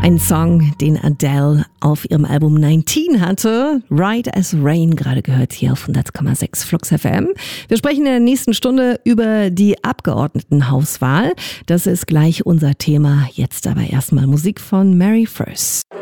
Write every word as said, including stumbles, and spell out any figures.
Ein Song, den Adele auf ihrem Album neunzehn hatte. Right as Rain, gerade gehört hier auf hundert Komma sechs Flux F M. Wir sprechen in der nächsten Stunde über die Abgeordnetenhauswahl. Das ist gleich unser Thema. Jetzt aber erstmal Musik von Mary First.